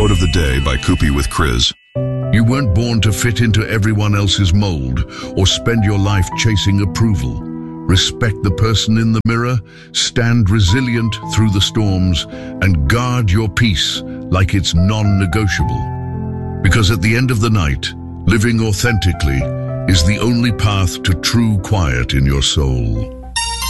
Quote of the day by Koopy with Kriz. You weren't born to fit into everyone else's mold or spend your life chasing approval. Respect the person in the mirror, stand resilient through the storms, and guard your peace like it's non-negotiable. Because at the end of the night, living authentically is the only path to true quiet in your soul.